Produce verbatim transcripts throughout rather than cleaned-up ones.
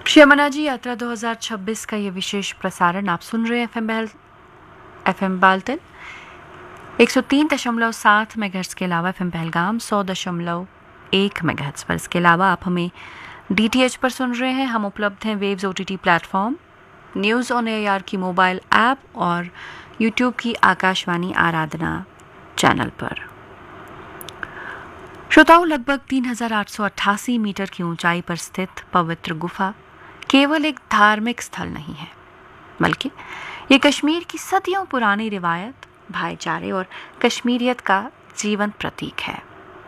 श्री अमरनाथ यात्रा दो हज़ार छब्बीस का ये विशेष प्रसारण आप सुन रहे हैं एफएम बैल एफएम बाल्टन एक सौ तीन दशमलव सात मेगाहर्ट्ज के अलावा एफएम पहलगाम सौ दशमलव एक मेगाहर्ट्ज पर। इसके अलावा आप हमें डीटीएच पर सुन रहे हैं। हम उपलब्ध हैं waves OTT platform, news on AR की मोबाइल ऐप और यूट्यूब की आकाशवाणी आराधना चैनल पर। श्रोताओं, लगभग तीन हज़ार आठ सौ अट्ठासी मीटर की ऊंचाई पर स्थित पवित्र गुफा केवल एक धार्मिक स्थल नहीं है, बल्कि ये कश्मीर की सदियों पुरानी रिवायत, भाईचारे और कश्मीरियत का जीवंत प्रतीक है।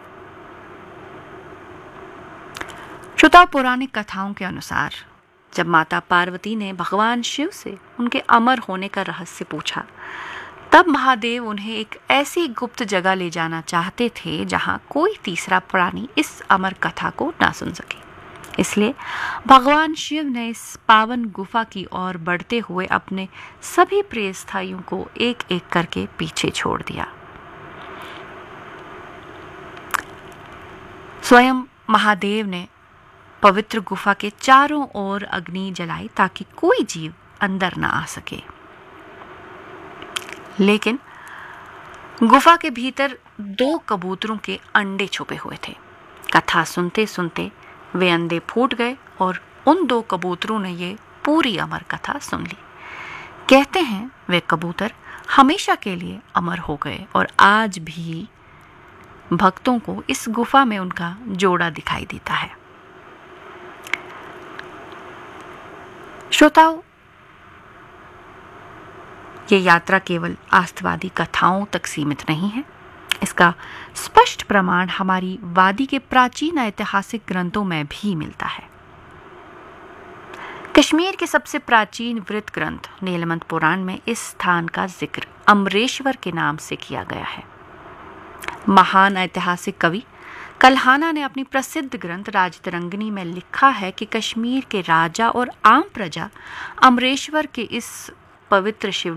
श्रोताओं, पौराणिक कथाओं के अनुसार जब माता पार्वती ने भगवान शिव से उनके अमर होने का रहस्य पूछा, तब महादेव उन्हें एक ऐसी गुप्त जगह ले जाना चाहते थे जहां कोई तीसरा प्राणी इस अमर कथा को ना सुन सके। इसलिए भगवान शिव ने इस पावन गुफा की ओर बढ़ते हुए अपने सभी प्रिय स्थायियों को एक एक करके पीछे छोड़ दिया। स्वयं महादेव ने पवित्र गुफा के चारों ओर अग्नि जलाई ताकि कोई जीव अंदर ना आ सके। लेकिन गुफा के भीतर दो कबूतरों के अंडे छुपे हुए थे। कथा सुनते सुनते वे अंडे फूट गए और उन दो कबूतरों ने ये पूरी अमर कथा सुन ली। कहते हैं वे कबूतर हमेशा के लिए अमर हो गए और आज भी भक्तों को इस गुफा में उनका जोड़ा दिखाई देता है। श्रोताओं, ये यात्रा केवल आस्थावादी कथाओं तक सीमित नहीं है। इसका स्पष्ट प्रमाण हमारी वादी के प्राचीन ऐतिहासिक ग्रंथों में भी मिलता है। कश्मीर के सबसे प्राचीन वृत्त ग्रंथ नीलमत पुराण में इस स्थान का जिक्र अमरेश्वर के नाम से किया गया है। महान ऐतिहासिक कवि कल्हाना ने अपनी प्रसिद्ध ग्रंथ राजतरंगिणी में लिखा है कि कश्मीर के राजा और आम प्रजा अमरेश्वर के इस पवित्र शिव